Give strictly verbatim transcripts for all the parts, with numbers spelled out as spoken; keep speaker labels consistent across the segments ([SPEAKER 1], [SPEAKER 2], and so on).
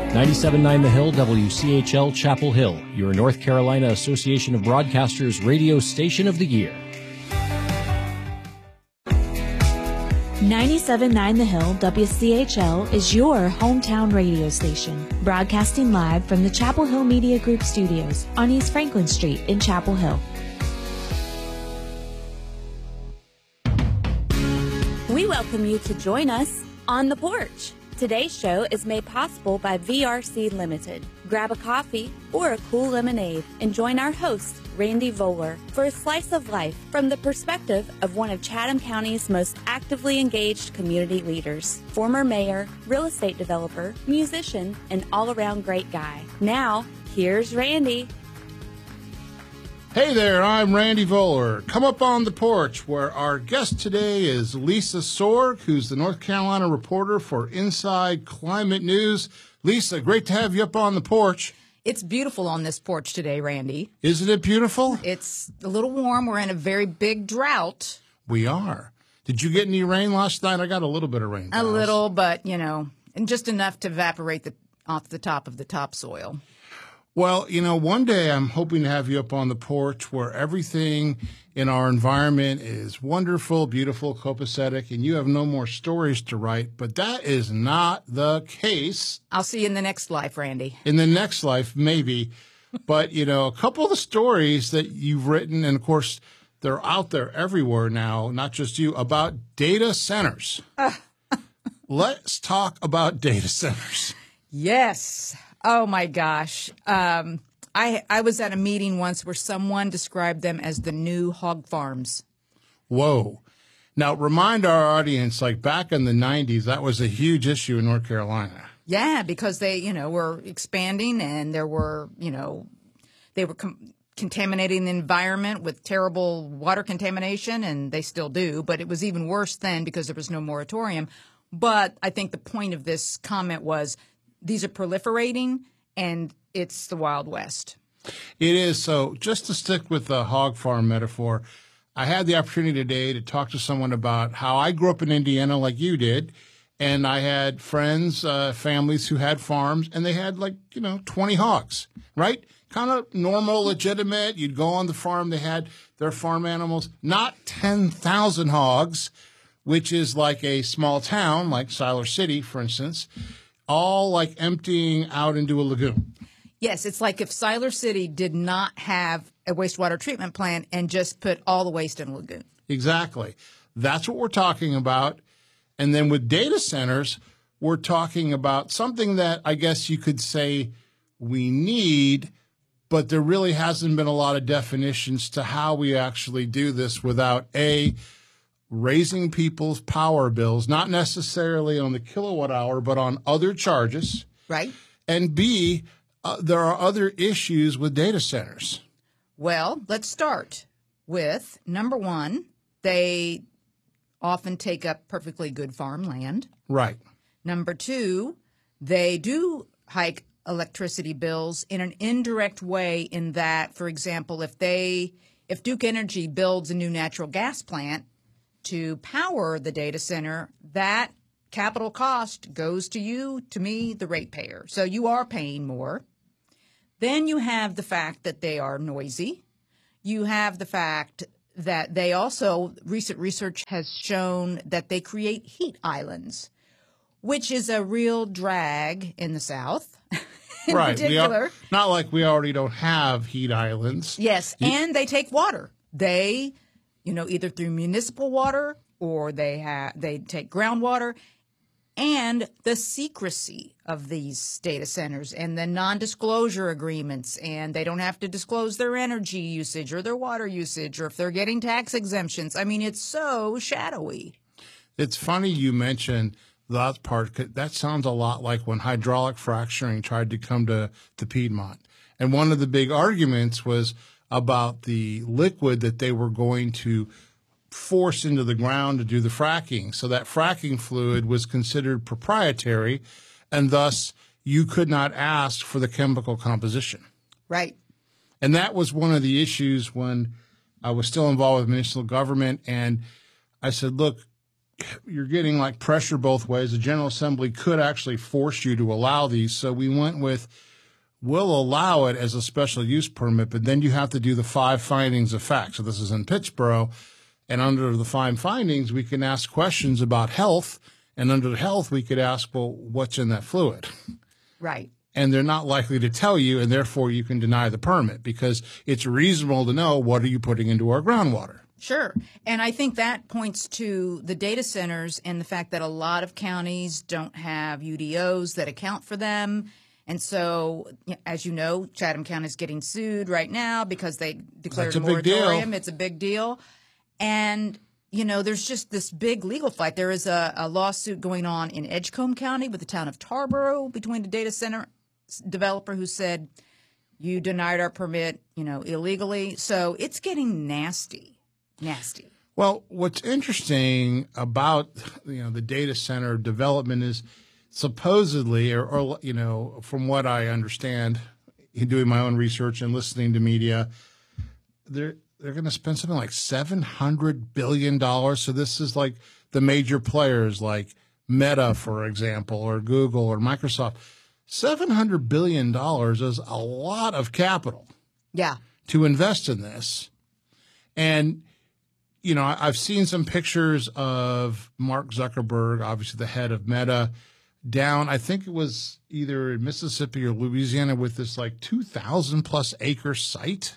[SPEAKER 1] ninety-seven point nine The Hill, W C H L, Chapel Hill, your North Carolina Association of Broadcasters Radio Station of the Year.
[SPEAKER 2] ninety-seven point nine The Hill, W C H L is your hometown radio station, broadcasting live from the Chapel Hill Media Group studios on East Franklin Street in Chapel Hill. We welcome you to join us on the porch. Today's show is made possible by V R C Limited. Grab a coffee or a cool lemonade and join our host, Randy Voller, for a slice of life from the perspective of one of Chatham County's most actively engaged community leaders, former mayor, real estate developer, musician, and all-around great guy. Now, here's Randy.
[SPEAKER 3] Hey there, I'm Randy Voller. Come up on the porch, where our guest today is Lisa Sorg, who's the North Carolina reporter for Inside Climate News. Lisa, great to have you up on the porch.
[SPEAKER 4] It's beautiful on this porch today, Randy.
[SPEAKER 3] Isn't it beautiful?
[SPEAKER 4] It's a little warm. We're in a very big drought.
[SPEAKER 3] We are. Did you get any rain last night? I got a little bit of rain.
[SPEAKER 4] A little, but, you know, and just enough to evaporate the, off the top of the topsoil.
[SPEAKER 3] Well, you know, one day I'm hoping to have you up on the porch where everything in our environment is wonderful, beautiful, copacetic, and you have no more stories to write. But that is not the case.
[SPEAKER 4] I'll see you in the next life, Randy.
[SPEAKER 3] In the next life, maybe. But, you know, a couple of the stories that you've written, and of course, they're out there everywhere now, not just you, about data centers. Uh. Let's talk about data centers.
[SPEAKER 4] Yes. Oh, my gosh. Um, I I was at a meeting once where someone described them as the new hog farms.
[SPEAKER 3] Whoa. Now, remind our audience, like back in the nineties, that was a huge issue in North Carolina.
[SPEAKER 4] Yeah, because they, you know, were expanding and there were, you know, they were com- contaminating the environment with terrible water contamination, and they still do. But it was even worse then because there was no moratorium. But I think the point of this comment was these are proliferating, and it's the Wild West.
[SPEAKER 3] It is. So just to stick with the hog farm metaphor, I had the opportunity today to talk to someone about how I grew up in Indiana like you did, and I had friends, uh, families who had farms, and they had like, you know, twenty hogs, right? Kind of normal, legitimate. You'd go on the farm. They had their farm animals, not ten thousand hogs, which is like a small town like Siler City, for instance, all like emptying out into a lagoon.
[SPEAKER 4] Yes, it's like if Siler City did not have a wastewater treatment plant and just put all the waste in a lagoon.
[SPEAKER 3] Exactly. That's what we're talking about. And then with data centers, we're talking about something that I guess you could say we need, but there really hasn't been a lot of definitions to how we actually do this without A, raising people's power bills, not necessarily on the kilowatt hour, but on other charges.
[SPEAKER 4] Right.
[SPEAKER 3] And B, uh, there are other issues with data centers.
[SPEAKER 4] Well, let's start with number one, they often take up perfectly good farmland.
[SPEAKER 3] Right.
[SPEAKER 4] Number two, they do hike electricity bills in an indirect way in that, for example, if they if Duke Energy builds a new natural gas plant to power the data center, that capital cost goes to you, to me, the ratepayer. So you are paying more. Then you have the fact that they are noisy. You have the fact that they also, recent research has shown that they create heat islands, which is a real drag in the South. in
[SPEAKER 3] right.
[SPEAKER 4] particular.
[SPEAKER 3] We are, not like we already don't have heat islands.
[SPEAKER 4] Yes,
[SPEAKER 3] You,
[SPEAKER 4] and they take water. They, you know, either through municipal water or they have they take groundwater. And the secrecy of these data centers and the non-disclosure agreements, and they don't have to disclose their energy usage or their water usage or if they're getting tax exemptions. I mean, it's so shadowy.
[SPEAKER 3] It's funny you mentioned that part. That sounds a lot like when hydraulic fracturing tried to come to, to Piedmont. And one of the big arguments was about the liquid that they were going to force into the ground to do the fracking. So that fracking fluid was considered proprietary, and thus you could not ask for the chemical composition.
[SPEAKER 4] Right.
[SPEAKER 3] And that was one of the issues when I was still involved with municipal government. And I said, look, you're getting like pressure both ways. The General Assembly could actually force you to allow these. So we went with, we'll allow it as a special use permit, but then you have to do the five findings of fact. So this is in Pittsburgh. And under the five findings, we can ask questions about health. And under health, we could ask, well, what's in that fluid?
[SPEAKER 4] Right.
[SPEAKER 3] And they're not likely to tell you, and therefore you can deny the permit because it's reasonable to know what are you putting into our groundwater.
[SPEAKER 4] Sure. And I think that points to the data centers and the fact that a lot of counties don't have U D Os that account for them. And so, as you know, Chatham County is getting sued right now because they declared a moratorium. It's a big deal. And, you know, there's just this big legal fight. There is a, a lawsuit going on in Edgecombe County with the town of Tarboro between the data center developer who said, you denied our permit, you know, illegally. So it's getting nasty. Nasty.
[SPEAKER 3] Well, what's interesting about, you know, the data center development is supposedly, or, or you know, from what I understand, in doing my own research and listening to media, they're they're going to spend something like seven hundred billion dollars. So this is like the major players like Meta, for example, or Google or Microsoft. seven hundred billion dollars is a lot of capital.
[SPEAKER 4] Yeah.
[SPEAKER 3] To invest in this. And you know, I've seen some pictures of Mark Zuckerberg, obviously the head of Meta, down, I think it was either in Mississippi or Louisiana with this like two thousand plus acre site.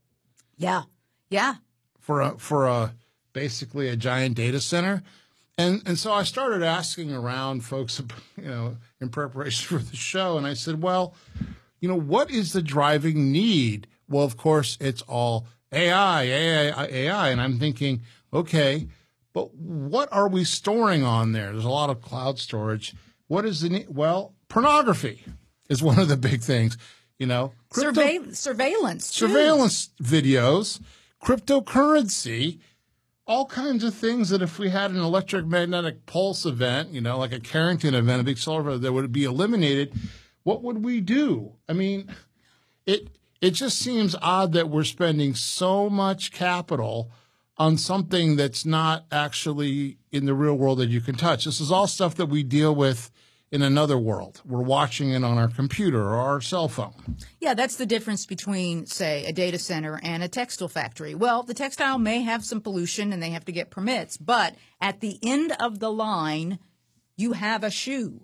[SPEAKER 4] Yeah. Yeah.
[SPEAKER 3] For a, for a, basically a giant data center. And, and so I started asking around folks, you know, in preparation for the show. And I said, well, you know, what is the driving need? Well, of course, it's all A I, A I, A I, and I'm thinking, okay, but what are we storing on there? There's a lot of cloud storage. What is the need? Well, pornography is one of the big things, you know.
[SPEAKER 4] Crypto, Survey, surveillance, too.
[SPEAKER 3] Surveillance videos, cryptocurrency, all kinds of things that if we had an electromagnetic pulse event, you know, like a Carrington event, a big solar event that would be eliminated, what would we do? I mean, it... It just seems odd that we're spending so much capital on something that's not actually in the real world that you can touch. This is all stuff that we deal with in another world. We're watching it on our computer or our cell phone.
[SPEAKER 4] Yeah, that's the difference between, say, a data center and a textile factory. Well, the textile may have some pollution and they have to get permits, but at the end of the line, you have a shoe.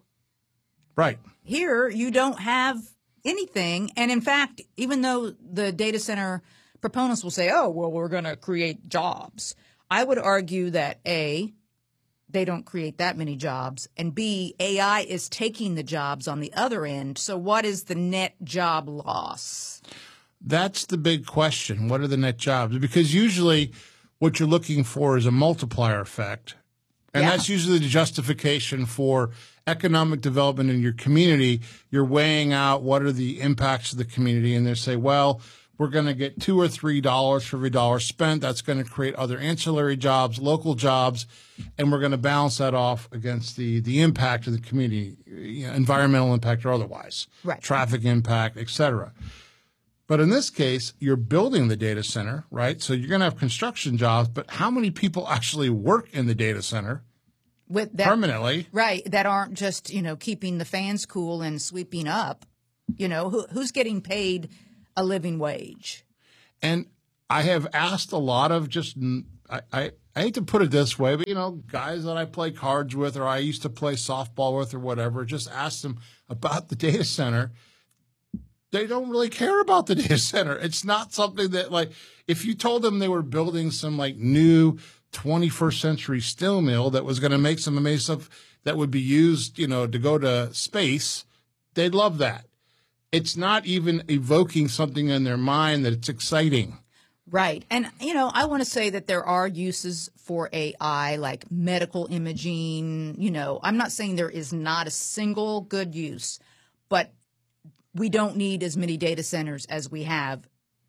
[SPEAKER 3] Right.
[SPEAKER 4] Here, you don't have anything. And in fact, even though the data center proponents will say, oh, well, we're going to create jobs, I would argue that A, they don't create that many jobs, and B, A I is taking the jobs on the other end. So what is the net job loss?
[SPEAKER 3] That's the big question. What are the net jobs? Because usually what you're looking for is a multiplier effect. And yeah. That's usually the justification for economic development in your community. You're weighing out what are the impacts of the community, and they say, well, we're going to get two or three dollars for every dollar spent. That's going to create other ancillary jobs, local jobs, and we're going to balance that off against the, the impact of the community, you know, environmental impact or otherwise,
[SPEAKER 4] right.
[SPEAKER 3] Traffic impact, et cetera. But in this case, you're building the data center, right? So you're going to have construction jobs, but how many people actually work in the data center
[SPEAKER 4] With that,
[SPEAKER 3] permanently?
[SPEAKER 4] Right, that aren't just, you know, keeping the fans cool and sweeping up. You know, who, who's getting paid a living wage?
[SPEAKER 3] And I have asked a lot of just, I, I, I hate to put it this way, but, you know, guys that I play cards with or I used to play softball with or whatever, just ask them about the data center. They don't really care about the data center. It's not something that, like, if you told them they were building some, like, new twenty-first century steel mill that was going to make some amazing stuff that would be used, you know, to go to space, they'd love that. It's not even evoking something in their mind that it's exciting.
[SPEAKER 4] Right. And, you know, I want to say that there are uses for A I, like medical imaging. You know, I'm not saying there is not a single good use, but we don't need as many data centers as we have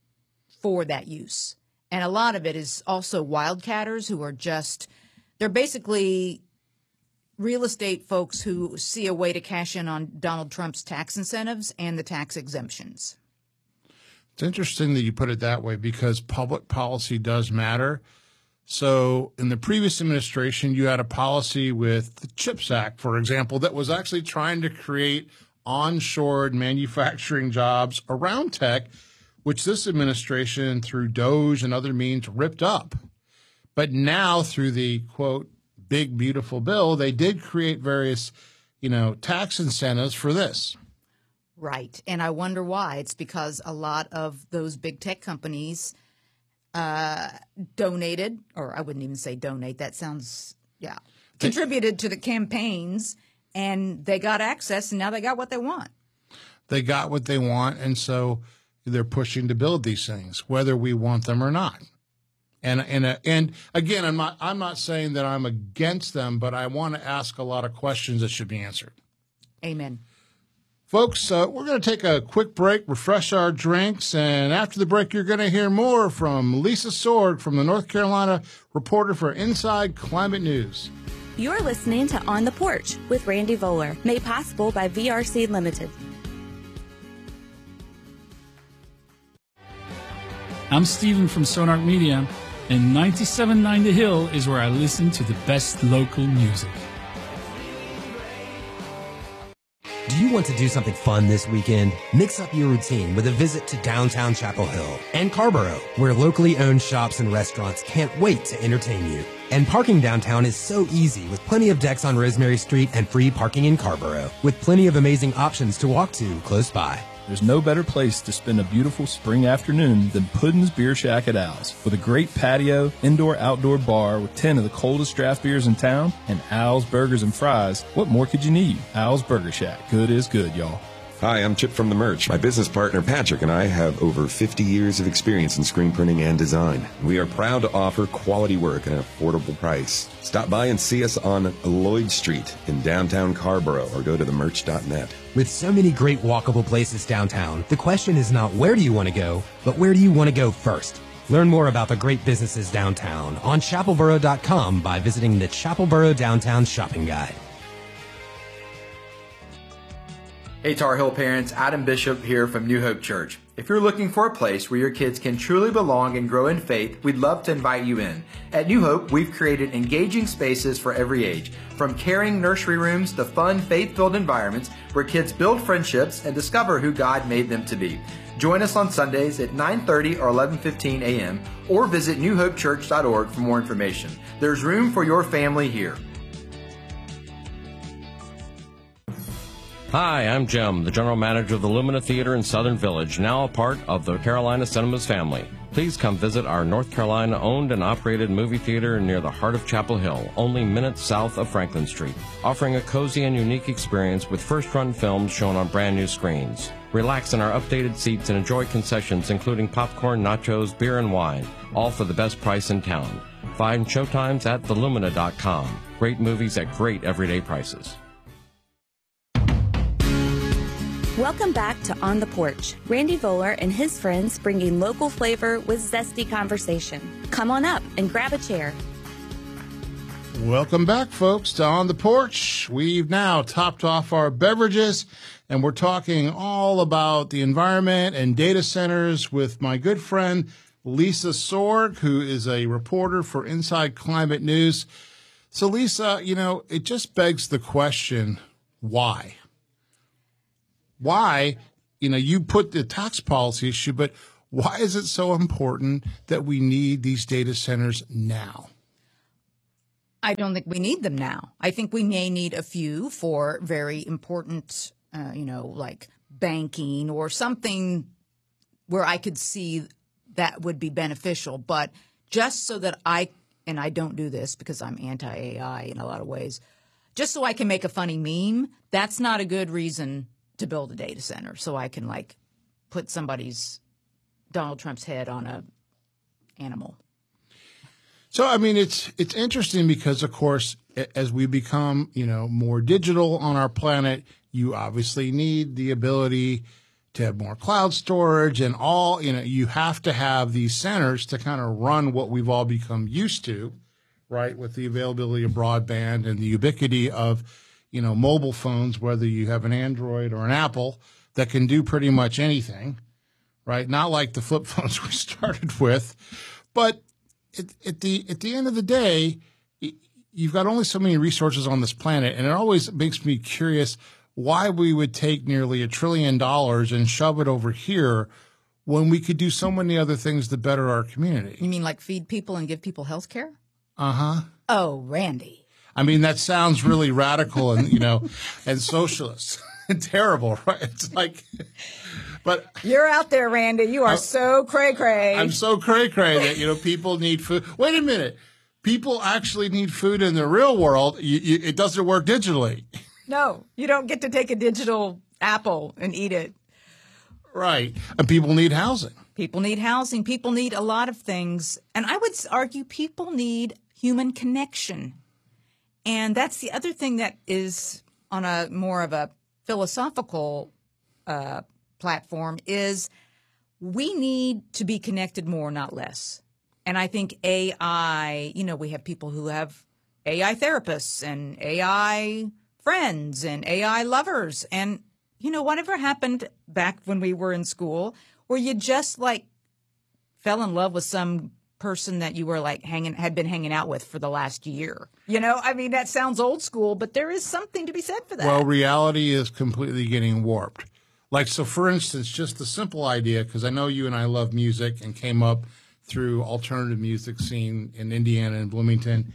[SPEAKER 4] for that use. And a lot of it is also wildcatters who are just, they're basically real estate folks who see a way to cash in on Donald Trump's tax incentives and the tax exemptions.
[SPEAKER 3] It's interesting that you put it that way because public policy does matter. So in the previous administration, you had a policy with the CHIPS Act, for example, that was actually trying to create onshored manufacturing jobs around tech, which this administration, through DOGE and other means, ripped up. But now, through the, quote, big, beautiful bill, they did create various, you know, tax incentives for this.
[SPEAKER 4] Right. And I wonder why. It's because a lot of those big tech companies uh, donated, or I wouldn't even say donate, that sounds, yeah, contributed to the campaigns, and they got access, and now they got what they want.
[SPEAKER 3] They got what they want, and so they're pushing to build these things, whether we want them or not. And and uh, and again, I'm not I'm not saying that I'm against them, but I want to ask a lot of questions that should be answered.
[SPEAKER 4] Amen.
[SPEAKER 3] Folks, uh, we're going to take a quick break, refresh our drinks, and after the break, you're going to hear more from Lisa Sorg from the North Carolina reporter for Inside Climate News.
[SPEAKER 2] You're listening to On the Porch with Randy Voller, made possible by V R C Limited.
[SPEAKER 5] I'm Steven from Sonark Media, and ninety-seven point nine The Hill is where I listen to the best local music.
[SPEAKER 6] Do you want to do something fun this weekend? Mix up your routine with a visit to downtown Chapel Hill and Carborough, where locally owned shops and restaurants can't wait to entertain you. And parking downtown is so easy with plenty of decks on Rosemary Street and free parking in Carborough, with plenty of amazing options to walk to close by.
[SPEAKER 7] There's no better place to spend a beautiful spring afternoon than Puddin's Beer Shack at Al's. With a great patio, indoor-outdoor bar with ten of the coldest draft beers in town, and Al's Burgers and Fries, what more could you need? Al's Burger Shack. Good is good, y'all.
[SPEAKER 8] Hi, I'm Chip from The Merch. My business partner, Patrick, and I have over fifty years of experience in screen printing and design. We are proud to offer quality work at an affordable price. Stop by and see us on Lloyd Street in downtown Carborough or go to the merch dot net.
[SPEAKER 6] With so many great walkable places downtown, the question is not where do you want to go, but where do you want to go first? Learn more about the great businesses downtown on chapel borough dot com by visiting the Chapelboro Downtown Shopping Guide.
[SPEAKER 9] Hey Tar Heel parents, Adam Bishop here from New Hope Church. If you're looking for a place where your kids can truly belong and grow in faith, we'd love to invite you in. At New Hope, we've created engaging spaces for every age, from caring nursery rooms to fun, faith-filled environments where kids build friendships and discover who God made them to be. Join us on Sundays at nine thirty or eleven fifteen a.m. or visit new hope church dot org for more information. There's room for your family here.
[SPEAKER 10] Hi, I'm Jim, the general manager of the Lumina Theater in Southern Village, now a part of the Carolina Cinemas family. Please come visit our North Carolina-owned and operated movie theater near the heart of Chapel Hill, only minutes south of Franklin Street, offering a cozy and unique experience with first-run films shown on brand-new screens. Relax in our updated seats and enjoy concessions including popcorn, nachos, beer, and wine, all for the best price in town. Find showtimes at the lumina dot com. Great movies at great everyday prices.
[SPEAKER 2] Welcome back to On the Porch. Randy Voller and his friends bringing local flavor with zesty conversation. Come on up and grab a chair.
[SPEAKER 3] Welcome back, folks, to On the Porch. We've now topped off our beverages, and we're talking all about the environment and data centers with my good friend Lisa Sorg, who is a reporter for Inside Climate News. So, Lisa, you know, it just begs the question, why? Why, you know, you put the tax policy issue, but why is it so important that we need these data centers now?
[SPEAKER 4] I don't think we need them now. I think we may need a few for very important, uh, you know, like banking or something where I could see that would be beneficial. But just so that I, and I don't do this because I'm anti-A I in a lot of ways, just so I can make a funny meme, that's not a good reason to build a data center, so I can like put somebody's Donald Trump's head on a animal.
[SPEAKER 3] So I mean, it's it's interesting because, of course, as we become you know more digital on our planet, you obviously need the ability to have more cloud storage and all. You know, you have to have these centers to kind of run what we've all become used to, right? With the availability of broadband and the ubiquity of you know, mobile phones, whether you have an Android or an Apple, that can do pretty much anything, right? Not like the flip phones we started with. But at, at the at the end of the day, you've got only so many resources on this planet, and it always makes me curious why we would take nearly a trillion dollars and shove it over here when we could do so many other things to better our community.
[SPEAKER 4] You mean like feed people and give people health care?
[SPEAKER 3] Uh-huh.
[SPEAKER 4] Oh, Randy.
[SPEAKER 3] I mean, that sounds really radical and, you know, and socialist and terrible, right? It's like, but
[SPEAKER 4] you're out there, Randy. You are
[SPEAKER 3] I'm,
[SPEAKER 4] so cray-cray.
[SPEAKER 3] I'm so cray-cray that, you know, people need food. Wait a minute. People actually need food in the real world. You, you, it doesn't work digitally.
[SPEAKER 4] No, you don't get to take a digital apple and eat it.
[SPEAKER 3] Right. And people need housing.
[SPEAKER 4] People need housing. People need a lot of things. And I would argue people need human connection. And that's the other thing that is on a more of a philosophical uh, platform is we need to be connected more, not less. And I think A I, you know, we have people who have A I therapists and A I friends and A I lovers. And, you know, whatever happened back when we were in school where you just like fell in love with some person that you were like hanging, had been hanging out with for the last year. You know, I mean, that sounds old school, but there is something to be said for that.
[SPEAKER 3] Well, reality is completely getting warped. Like, so for instance, just the simple idea, because I know you and I love music and came up through alternative music scene in Indiana and Bloomington.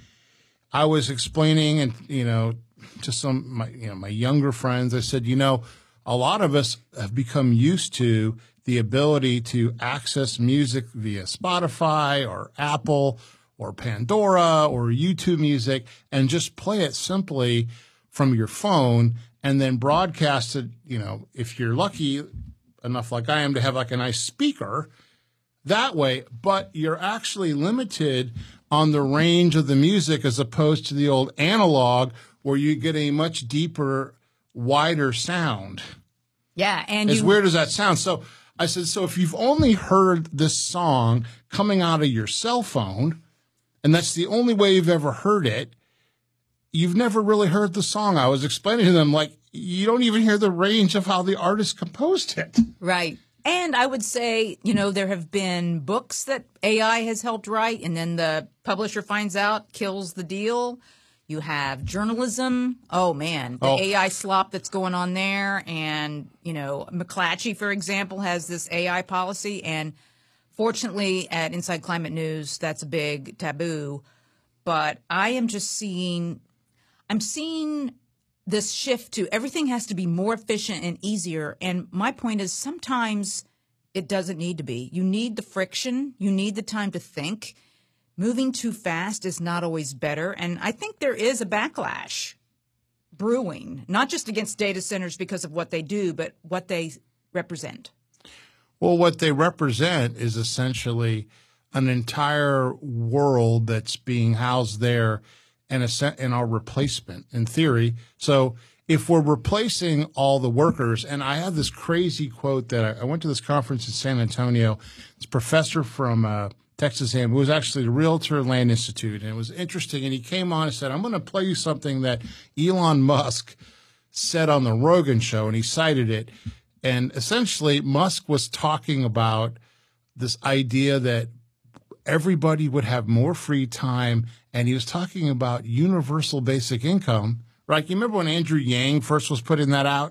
[SPEAKER 3] I was explaining and, you know, to some, my, you know, my younger friends, I said, you know, a lot of us have become used to the ability to access music via Spotify or Apple or Pandora or YouTube Music and just play it simply from your phone and then broadcast it, you know, if you're lucky enough like I am to have like a nice speaker that way, but you're actually limited on the range of the music as opposed to the old analog where you get a much deeper, wider sound.
[SPEAKER 4] Yeah. And
[SPEAKER 3] as
[SPEAKER 4] you-
[SPEAKER 3] weird as that sounds. So I said, so if you've only heard this song coming out of your cell phone, and that's the only way you've ever heard it, you've never really heard the song. I was explaining to them, like, you don't even hear the range of how the artist composed it.
[SPEAKER 4] Right. And I would say, you know, there have been books that A I has helped write, and then the publisher finds out, kills the deal. You have journalism. Oh, man, the
[SPEAKER 3] oh.
[SPEAKER 4] A I slop that's going on there. And, you know, McClatchy, for example, has this A I policy. And fortunately, at Inside Climate News, that's a big taboo. But I am just seeing, I'm seeing this shift to everything has to be more efficient and easier. And my point is sometimes it doesn't need to be. You need the friction. You need the time to think. Moving too fast is not always better. And I think there is a backlash brewing, not just against data centers because of what they do, but what they represent.
[SPEAKER 3] Well, what they represent is essentially an entire world that's being housed there and a, and our replacement in theory. So if we're replacing all the workers, and I have this crazy quote that I, I went to this conference in San Antonio, this professor from uh, Texas A and M, who was actually the Realtor Land Institute, and it was interesting. And he came on and said, I'm going to play you something that Elon Musk said on the Rogan show, and he cited it. And essentially, Musk was talking about this idea that everybody would have more free time, and he was talking about universal basic income. Right? You remember when Andrew Yang first was putting that out?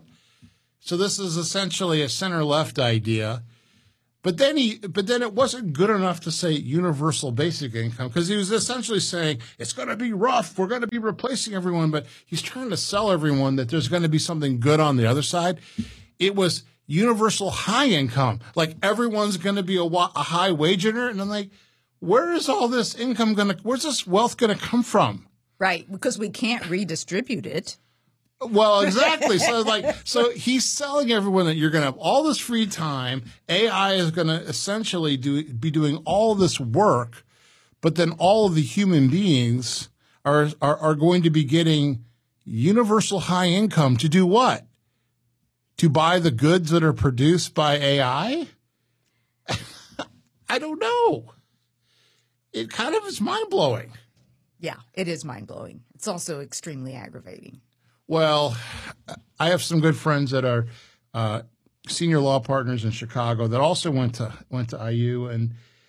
[SPEAKER 3] So this is essentially a center-left idea. But then he, but then it wasn't good enough to say universal basic income because he was essentially saying it's going to be rough. We're going to be replacing everyone, but he's trying to sell everyone that there's going to be something good on the other side. It was universal high income, like everyone's going to be a, a high wage earner, and I'm like, where is all this income going to? Where's this wealth going to come from?
[SPEAKER 4] Right, because we can't redistribute it.
[SPEAKER 3] Well, exactly. So, like, so he's selling everyone that you're going to have all this free time. A I is going to essentially do be doing all this work, but then all of the human beings are, are are going to be getting universal high income to do what? To buy the goods that are produced by A I? I don't know. It kind of is mind blowing.
[SPEAKER 4] Yeah, it is mind blowing. It's also extremely aggravating.
[SPEAKER 3] Well, I have some good friends that are uh, senior law partners in Chicago that also went to went to I U, and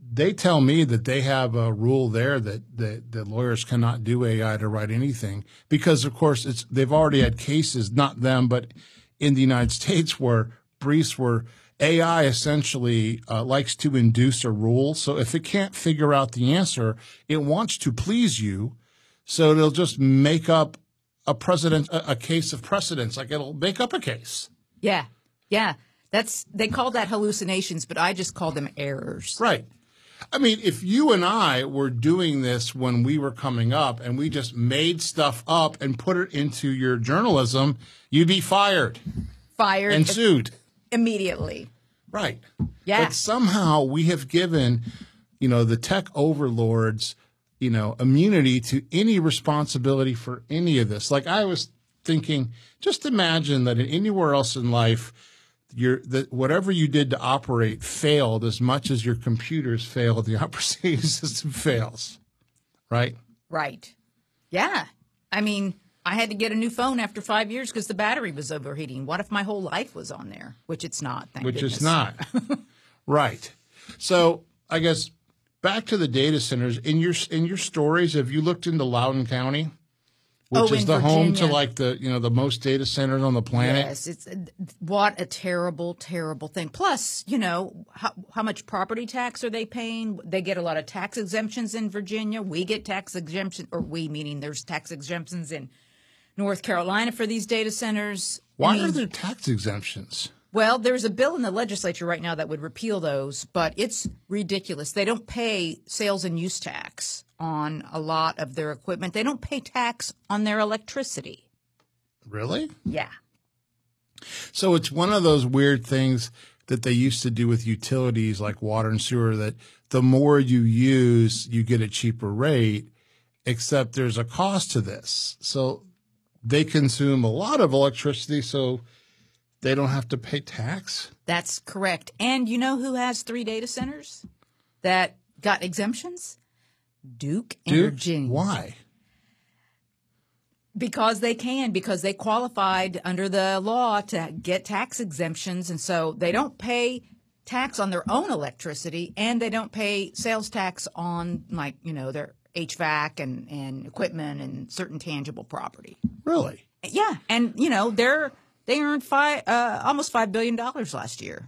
[SPEAKER 3] they tell me that they have a rule there that, that, that lawyers cannot do A I to write anything because, of course, it's they've already had cases, not them, but in the United States where briefs were A I essentially uh, likes to induce a rule. So if it can't figure out the answer, it wants to please you. So it'll just make up a precedent, a, a case of precedence. Like it'll make up a case.
[SPEAKER 4] Yeah. Yeah. That's, they call that hallucinations, but I just call them errors.
[SPEAKER 3] Right. I mean, if you and I were doing this when we were coming up and we just made stuff up and put it into your journalism, you'd be fired.
[SPEAKER 4] Fired.
[SPEAKER 3] And sued.
[SPEAKER 4] Immediately.
[SPEAKER 3] Right.
[SPEAKER 4] Yeah.
[SPEAKER 3] But somehow we have given, you know, the tech overlords, you know, immunity to any responsibility for any of this. Like I was thinking, just imagine that anywhere else in life, Your that whatever you did to operate failed as much as your computers failed. The operating system fails, right?
[SPEAKER 4] Right. Yeah. I mean, I had to get a new phone after five years because the battery was overheating. What if my whole life was on there? Which it's not. Thank
[SPEAKER 3] Which
[SPEAKER 4] goodness.
[SPEAKER 3] it's not. Right. So I guess back to the data centers. In your in your stories, have you looked into Loudoun County? Which
[SPEAKER 4] oh,
[SPEAKER 3] is the
[SPEAKER 4] Virginia.
[SPEAKER 3] home to like the, you know, the most data centers on the planet.
[SPEAKER 4] Yes, it's what a terrible, terrible thing. Plus, you know, how, how much property tax are they paying? They get a lot of tax exemptions in Virginia. We get tax exemption, or we meaning there's tax exemptions in North Carolina for these data centers.
[SPEAKER 3] Why
[SPEAKER 4] I mean,
[SPEAKER 3] are there tax exemptions?
[SPEAKER 4] Well, there's a bill in the legislature right now that would repeal those, but it's ridiculous. They don't pay sales and use tax on a lot of their equipment. They don't pay tax on their electricity.
[SPEAKER 3] Really?
[SPEAKER 4] Yeah.
[SPEAKER 3] So it's one of those weird things that they used to do with utilities like water and sewer, that the more you use, you get a cheaper rate, except there's a cost to this. So they consume a lot of electricity, so they don't have to pay tax?
[SPEAKER 4] That's correct. And you know who has three data centers that got exemptions? Duke Energy.
[SPEAKER 3] Duke? Why?
[SPEAKER 4] Because they can, because they qualified under the law to get tax exemptions. And so they don't pay tax on their own electricity, and they don't pay sales tax on, like, you know, their H V A C and, and equipment and certain tangible property.
[SPEAKER 3] Really?
[SPEAKER 4] Yeah. And, you know, they're... They earned five, uh, almost five billion dollars last year.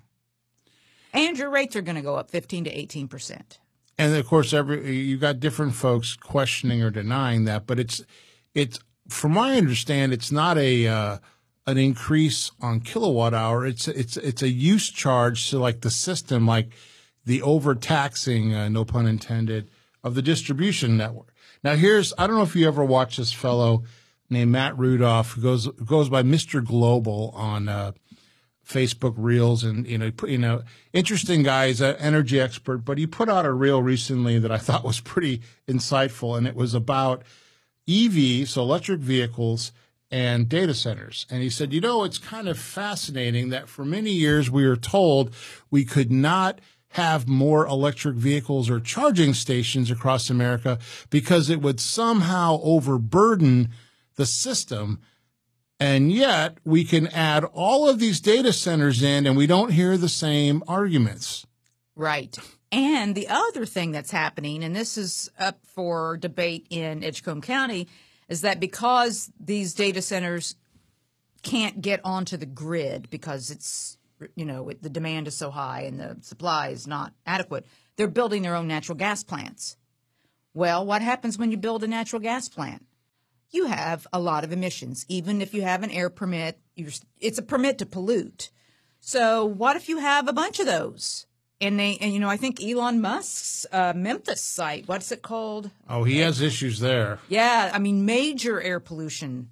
[SPEAKER 4] And your rates are going to go up fifteen to eighteen percent.
[SPEAKER 3] And, of course, every you got different folks questioning or denying that. But it's, it's from what I understand, it's not a uh, an increase on kilowatt hour. It's, it's, it's a use charge to, like, the system, like the overtaxing, uh, no pun intended, of the distribution network. Now, here's – I don't know if you ever watched this fellow – named Matt Rudolph, who goes goes by Mister Global on uh, Facebook Reels, and you know, you know, interesting guy. He's an energy expert, but he put out a reel recently that I thought was pretty insightful, and it was about E V, so electric vehicles, and data centers. And he said, you know, it's kind of fascinating that for many years we were told we could not have more electric vehicles or charging stations across America because it would somehow overburden the system, and yet we can add all of these data centers in and we don't hear the same arguments.
[SPEAKER 4] Right. And the other thing that's happening, and this is up for debate in Edgecombe County, is that because these data centers can't get onto the grid because it's, you know, the demand is so high and the supply is not adequate, they're building their own natural gas plants. Well, what happens when you build a natural gas plant? You have a lot of emissions. Even if you have an air permit, you're, it's a permit to pollute. So what if you have a bunch of those? And they, and you know, I think Elon Musk's uh, Memphis site, what's it called?
[SPEAKER 3] Oh, he has issues there.
[SPEAKER 4] Yeah, I mean, major air pollution.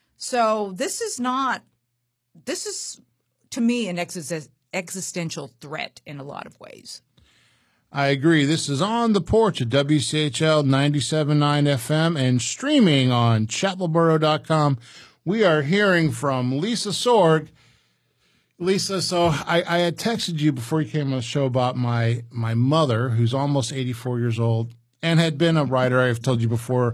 [SPEAKER 4] So this is not, this is, to me, an exis- existential threat in a lot of ways.
[SPEAKER 3] I agree. This is On the Porch at W C H L ninety-seven point nine F M and streaming on chapelboro dot com. We are hearing from Lisa Sorg. Lisa, so I, I had texted you before you came on the show about my, my mother, who's almost eighty-four years old and had been a writer. I've told you before.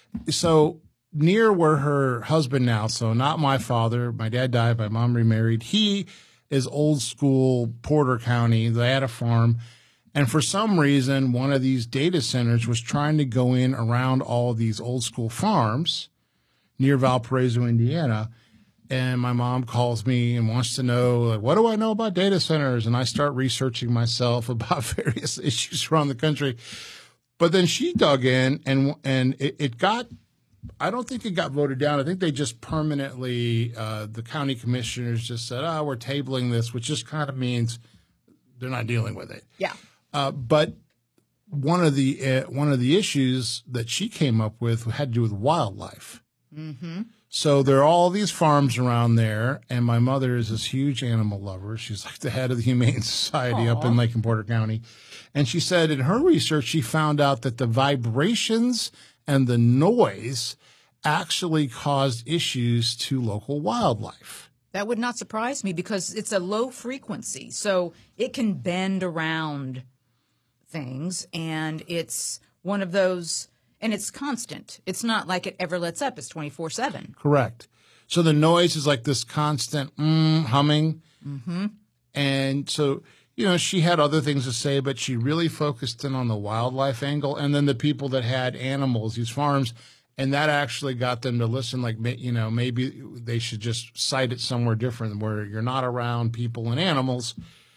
[SPEAKER 3] So near where her husband now, so not my father, my dad died, my mom remarried. He is old school Porter County. They had a farm. And for some reason, one of these data centers was trying to go in around all these old school farms near Valparaiso, Indiana. And my mom calls me and wants to know, like, what do I know about data centers? And I start researching myself about various issues around the country. But then she dug in, and and it, it got, I don't think it got voted down. I think they just permanently, uh, the county commissioners just said, oh, we're tabling this, which just kind of means they're not dealing with it.
[SPEAKER 4] Yeah.
[SPEAKER 3] Uh, but one of the uh, one of the issues that she came up with had to do with wildlife.
[SPEAKER 4] Mm-hmm.
[SPEAKER 3] So there are all these farms around there, and my mother is this huge animal lover. She's like the head of the Humane Society
[SPEAKER 4] Aww.
[SPEAKER 3] up in Lake and Porter County. And she said in her research, she found out that the vibrations and the noise actually caused issues to local wildlife.
[SPEAKER 4] That would not surprise me because it's a low frequency, so it can bend around things, and it's one of those, and it's constant. It's not like it ever lets up. It's twenty-four seven.
[SPEAKER 3] Correct. So the noise is like this constant mm, humming.
[SPEAKER 4] Mm-hmm.
[SPEAKER 3] And so, you know, she had other things to say, but she really focused in on the wildlife angle, and then the people that had animals, these farms. And that actually got them to listen, like, you know, maybe they should just site it somewhere different where you're not around people and animals.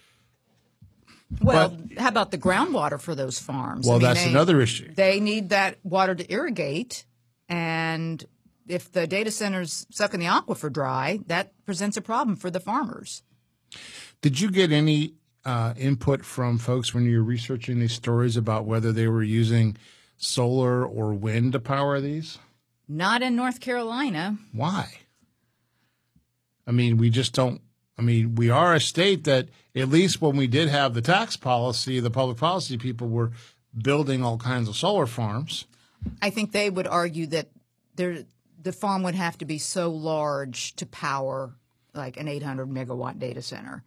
[SPEAKER 4] Well,
[SPEAKER 3] But-
[SPEAKER 4] how about the groundwater for those farms?
[SPEAKER 3] Well,
[SPEAKER 4] I mean,
[SPEAKER 3] that's
[SPEAKER 4] they-
[SPEAKER 3] another issue.
[SPEAKER 4] They need that water to irrigate, and if the data center's sucking the aquifer dry, that presents a problem for the farmers.
[SPEAKER 3] Did you get any uh, input from folks when you were researching these stories about whether they were using solar or wind to power these?
[SPEAKER 4] Not in North Carolina.
[SPEAKER 3] Why? I mean, we just don't. I mean, we are a state that, at least when we did have the tax policy, the public policy people were building all kinds of solar farms.
[SPEAKER 4] I think they would argue that there, the farm would have to be so large to power like an eight hundred megawatt data center.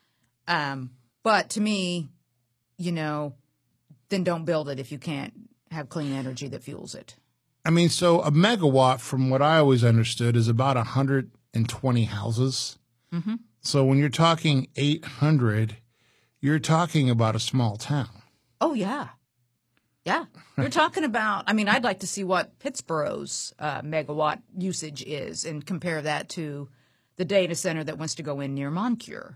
[SPEAKER 4] Um, but to me, you know, then don't build it if you can't have clean energy that fuels it.
[SPEAKER 3] I mean, so a megawatt, from what I always understood, is about one hundred twenty houses.
[SPEAKER 4] Mm-hmm.
[SPEAKER 3] So when you're talking eight hundred, you're talking about a small town.
[SPEAKER 4] Oh, yeah. Yeah. You're talking about, I mean, I'd like to see what Pittsburgh's uh, megawatt usage is and compare that to the data center that wants to go in near Moncure.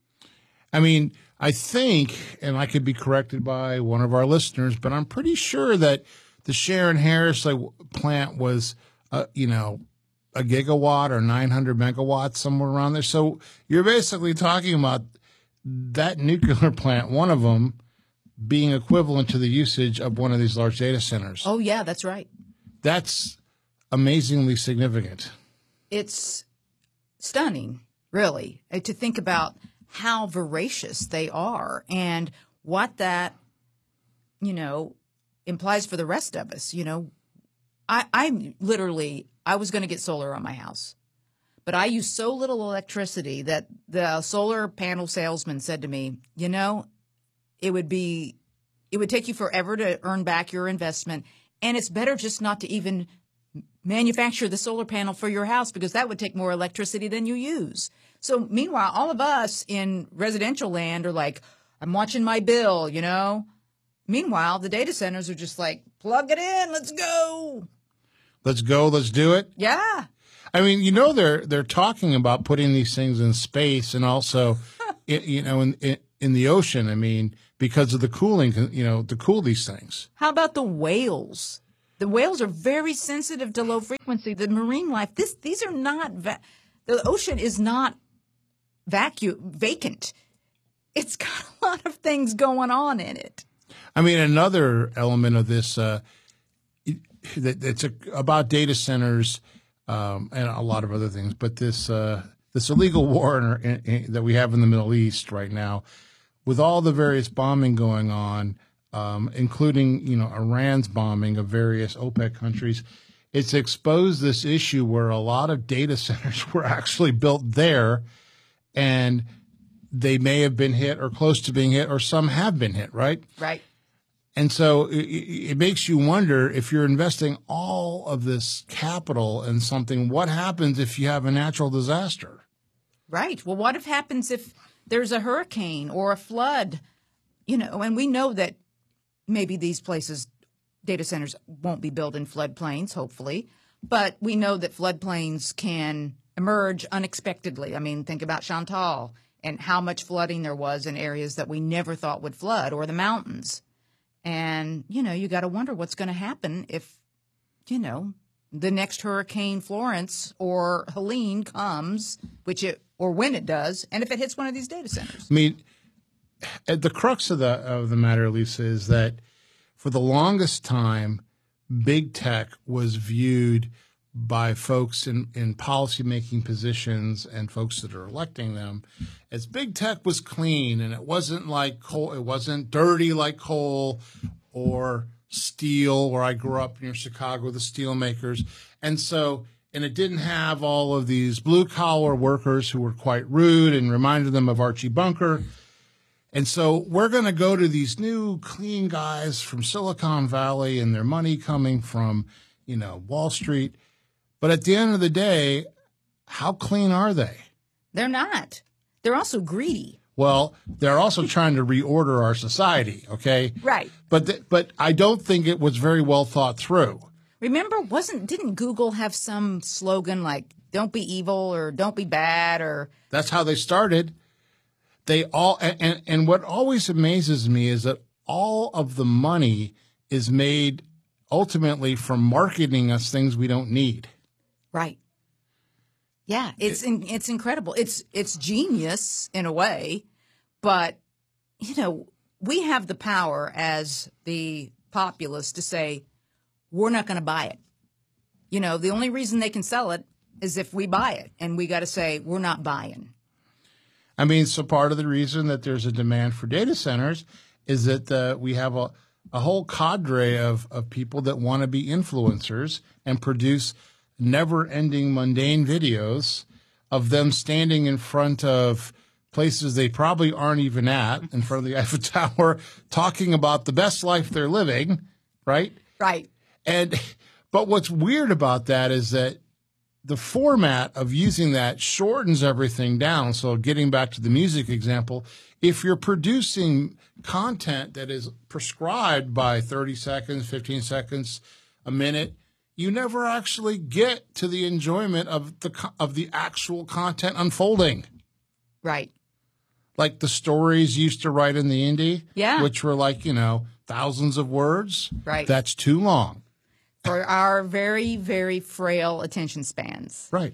[SPEAKER 3] I mean, I think, and I could be corrected by one of our listeners, but I'm pretty sure that the Sharon Harris like, plant was, uh, you know, a gigawatt or nine hundred megawatts, somewhere around there. So you're basically talking about that nuclear plant, one of them, being equivalent to the usage of one of these large data centers.
[SPEAKER 4] Oh, yeah, that's right.
[SPEAKER 3] That's amazingly significant.
[SPEAKER 4] It's stunning, really, uh, to think about how voracious they are and what that, you know, implies for the rest of us. You know, I, I'm literally, I was going to get solar on my house, but I use so little electricity that the solar panel salesman said to me, you know, it would be, it would take you forever to earn back your investment. And it's better just not to even manufacture the solar panel for your house because that would take more electricity than you use. So meanwhile, all of us in residential land are like, I'm watching my bill, you know. Meanwhile, the data centers are just like, plug it in, let's go.
[SPEAKER 3] Let's go, let's do it.
[SPEAKER 4] Yeah.
[SPEAKER 3] I mean, you know, they're they're talking about putting these things in space and also, you know, in, in in the ocean. I mean, because of the cooling, you know, to cool these things.
[SPEAKER 4] How about the whales? The whales are very sensitive to low frequency. The marine life, this these are not va- the ocean is not vacuum vacant. It's got a lot of things going on in it.
[SPEAKER 3] I mean, another element of this uh, that it's a, about data centers um, and a lot of other things, but this uh, this illegal war in, in, in, that we have in the Middle East right now, with all the various bombing going on, um, including you know Iran's bombing of various OPEC countries, it's exposed this issue where a lot of data centers were actually built there, and they may have been hit or close to being hit, or some have been hit, right?
[SPEAKER 4] Right.
[SPEAKER 3] And so it, it makes you wonder, if you're investing all of this capital in something, what happens if you have a natural disaster?
[SPEAKER 4] Right. Well, what if happens if there's a hurricane or a flood, you know, and we know that maybe these places, data centers won't be built in floodplains, hopefully, but we know that floodplains can emerge unexpectedly. I mean, think about Chantal and how much flooding there was in areas that we never thought would flood, or the mountains. And, you know, you got to wonder what's going to happen if, you know, the next Hurricane Florence or Helene comes, which it, or when it does, and if it hits one of these data centers.
[SPEAKER 3] I mean, the crux of the of the matter, Lisa, is that for the longest time, big tech was viewed by folks in, in policymaking positions and folks that are electing them as big tech was clean, and it wasn't like coal, it wasn't dirty like coal or steel, where I grew up near Chicago, the steel makers. And so, and it didn't have all of these blue collar workers who were quite rude and reminded them of Archie Bunker. And so we're going to go to these new clean guys from Silicon Valley and their money coming from, you know, Wall Street. But at the end of the day, how clean are they?
[SPEAKER 4] They're not. They're also greedy.
[SPEAKER 3] Well, they're also trying to reorder our society, okay?
[SPEAKER 4] Right.
[SPEAKER 3] But th- but I don't think it was very well thought through.
[SPEAKER 4] Remember, wasn't didn't Google have some slogan like "Don't be evil" or "Don't be bad" or?
[SPEAKER 3] That's how they started. They all and and what always amazes me is that all of the money is made ultimately from marketing us things we don't need.
[SPEAKER 4] Right. Yeah, it's in, it's incredible. It's it's genius in a way, but you know, we have the power as the populace to say we're not going to buy it. You know, the only reason they can sell it is if we buy it, and we got to say we're not buying.
[SPEAKER 3] I mean, so part of the reason that there's a demand for data centers is that uh, we have a, a whole cadre of, of people that want to be influencers and produce never-ending mundane videos of them standing in front of places they probably aren't even at, in front of the Eiffel Tower, talking about the best life they're living, right?
[SPEAKER 4] Right.
[SPEAKER 3] And but what's weird about that is that the format of using that shortens everything down. So getting back to the music example, if you're producing content that is prescribed by thirty seconds, fifteen seconds, a minute, you never actually get to the enjoyment of the of the actual content unfolding.
[SPEAKER 4] Right.
[SPEAKER 3] Like the stories used to write in the indie,
[SPEAKER 4] yeah,
[SPEAKER 3] which were like, you know, thousands of words.
[SPEAKER 4] Right.
[SPEAKER 3] That's too long.
[SPEAKER 4] For our very, very frail attention spans.
[SPEAKER 3] Right.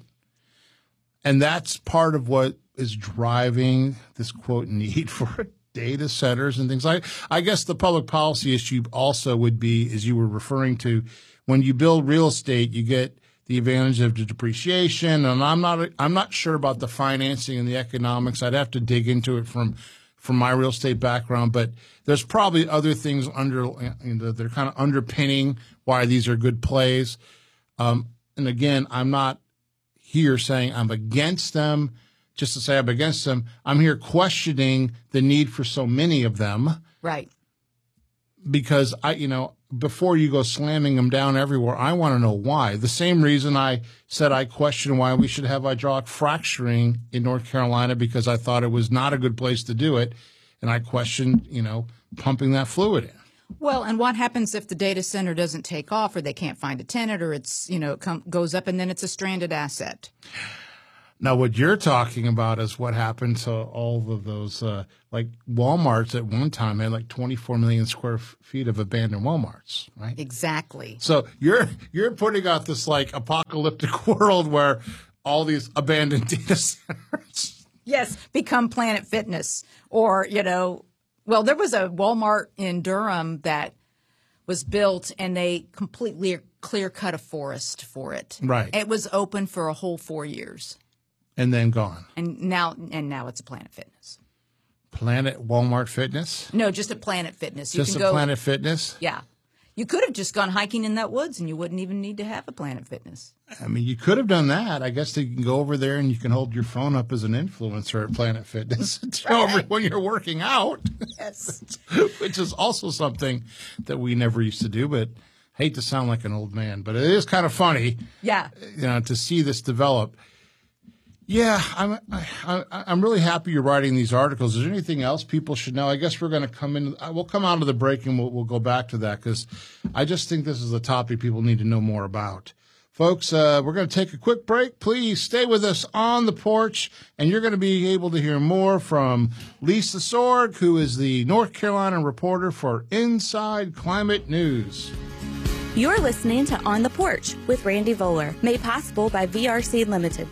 [SPEAKER 3] And that's part of what is driving this, quote, need for data centers and things like that. I guess the public policy issue also would be, as you were referring to, when you build real estate, you get the advantage of the depreciation. And I'm not I'm not sure about the financing and the economics. I'd have to dig into it from from my real estate background, but there's probably other things under you know, they're kind of underpinning why these are good plays. Um, and again, I'm not here saying I'm against them just to say I'm against them. I'm here questioning the need for so many of them.
[SPEAKER 4] Right.
[SPEAKER 3] Because I, you know, before you go slamming them down everywhere, I want to know why. The same reason I said I question why we should have hydraulic fracturing in North Carolina, because I thought it was not a good place to do it. And I questioned, you know, pumping that fluid in.
[SPEAKER 4] Well, and what happens if the data center doesn't take off, or they can't find a tenant, or it's, you know, it com- goes up and then it's a stranded asset?
[SPEAKER 3] Now, what you're talking about is what happened to all of those, uh, like Walmarts at one time had like twenty-four million square f- feet of abandoned Walmarts, right?
[SPEAKER 4] Exactly.
[SPEAKER 3] So you're you're putting out this like apocalyptic world where all these abandoned data centers,
[SPEAKER 4] yes, become Planet Fitness, or you know, well, there was a Walmart in Durham that was built, and they completely clear cut a forest for it.
[SPEAKER 3] Right.
[SPEAKER 4] It was open for a whole four years.
[SPEAKER 3] And then gone.
[SPEAKER 4] And now and now it's a Planet Fitness.
[SPEAKER 3] Planet Walmart Fitness?
[SPEAKER 4] No, just a Planet Fitness. You
[SPEAKER 3] just
[SPEAKER 4] can
[SPEAKER 3] a
[SPEAKER 4] go,
[SPEAKER 3] Planet Fitness?
[SPEAKER 4] Yeah. You could have just gone hiking in that woods, and you wouldn't even need to have a Planet Fitness.
[SPEAKER 3] I mean, you could have done that. I guess you can go over there and you can hold your phone up as an influencer at Planet Fitness and show everyone you're working out.
[SPEAKER 4] Yes.
[SPEAKER 3] Which is also something that we never used to do, but I hate to sound like an old man, but it is kind of funny.
[SPEAKER 4] Yeah.
[SPEAKER 3] You know, to see this develop. Yeah, I'm I, I'm really happy you're writing these articles. Is there anything else people should know? I guess we're going to come in. We'll come out of the break and we'll, we'll go back to that because I just think this is a topic people need to know more about. Folks, uh, we're going to take a quick break. Please stay with us on the porch, and you're going to be able to hear more from Lisa Sorg, who is the North Carolina reporter for Inside Climate News.
[SPEAKER 2] You're listening to On the Porch with Randy Voller, made possible by V R C Limited.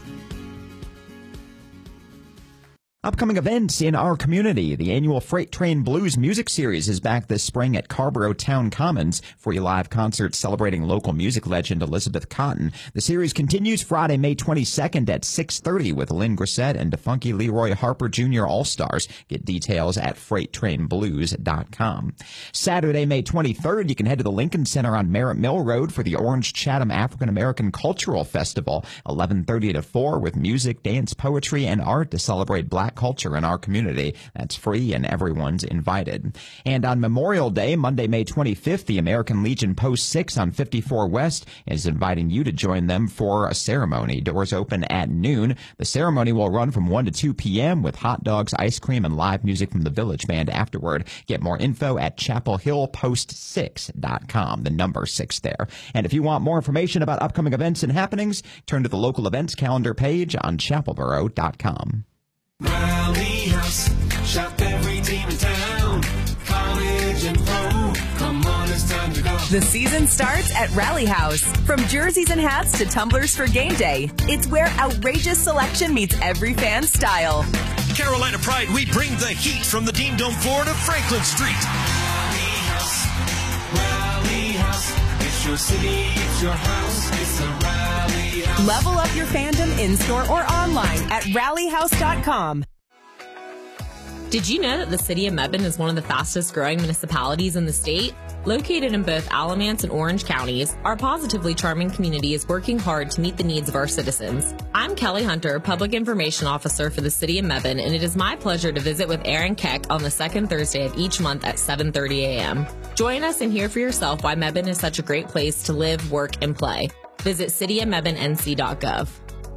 [SPEAKER 11] Upcoming events in our community. The annual Freight Train Blues Music Series is back this spring at Carrboro Town Commons for a live concert celebrating local music legend Elizabeth Cotten. The series continues Friday, May twenty-second at six thirty with Lynn Grissett and DeFunky Leroy Harper Junior All-Stars. Get details at freight train blues dot com. Saturday, May twenty-third, you can head to the Lincoln Center on Merritt Mill Road for the Orange Chatham African American Cultural Festival, eleven thirty to four with music, dance, poetry, and art to celebrate Black culture in our community. That's free and everyone's invited. And on Memorial Day, Monday, May twenty-fifth, the American Legion Post six on fifty-four West is inviting you to join them for a ceremony. Doors open at noon. The ceremony will run from one to two p.m. with hot dogs, ice cream, and live music from the Village Band afterward. Get more info at chapel hill post six dot com, the number six there. And if you want more information about upcoming events and happenings, turn to the local events calendar page on chapel boro dot com.
[SPEAKER 12] Rally House, shop every team in town, college and pro, come on, it's time to go.
[SPEAKER 13] The season starts at Rally House. From jerseys and hats to tumblers for game day, it's where outrageous selection meets every fan's style.
[SPEAKER 14] Carolina Pride, we bring the heat from the Dean Dome floor to Franklin Street.
[SPEAKER 12] Rally House, Rally House, it's your city, it's your house, it's a Rally House.
[SPEAKER 13] Level up your fandom in-store or online at rally house dot com.
[SPEAKER 15] Did you know that the city of Mebane is one of the fastest growing municipalities in the state? Located in both Alamance and Orange counties, our positively charming community is working hard to meet the needs of our citizens. I'm Kelly Hunter, Public Information Officer for the city of Mebane, and it is my pleasure to visit with Aaron Keck on the second Thursday of each month at seven thirty a.m. Join us and hear for yourself why Mebane is such a great place to live, work, and play. Visit city of mebane n c dot gov.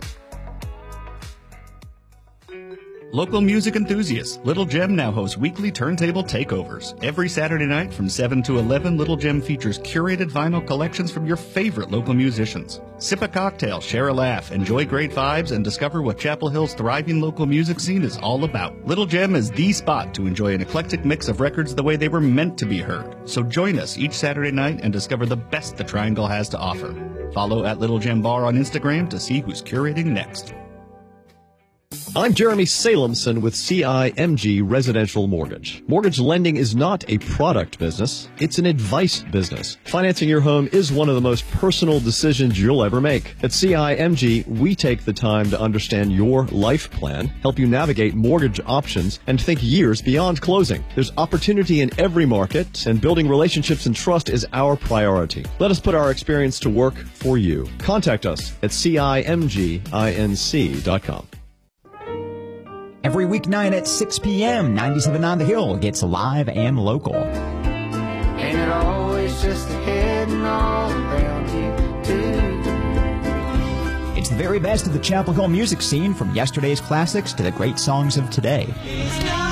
[SPEAKER 16] Local music enthusiasts, Little Gem now hosts weekly turntable takeovers. Every Saturday night from seven to eleven, Little Gem features curated vinyl collections from your favorite local musicians. Sip a cocktail, share a laugh, enjoy great vibes, and discover what Chapel Hill's thriving local music scene is all about. Little Gem is the spot to enjoy an eclectic mix of records the way they were meant to be heard. So join us each Saturday night and discover the best the Triangle has to offer. Follow at Little Gem Bar on Instagram to see who's curating next.
[SPEAKER 17] I'm Jeremy Salemson with C I M G Residential Mortgage. Mortgage lending is not a product business, it's an advice business. Financing your home is one of the most personal decisions you'll ever make. At C I M G, we take the time to understand your life plan, help you navigate mortgage options, and think years beyond closing. There's opportunity in every market, and building relationships and trust is our priority. Let us put our experience to work for you. Contact us at C I M G inc dot com.
[SPEAKER 11] Every weeknight at six p.m., ninety-seven on the Hill gets live and local.
[SPEAKER 12] Ain't it always just ahead and all around you, too?
[SPEAKER 11] It's the very best of the Chapel Hill music scene, from yesterday's classics to the great songs of today.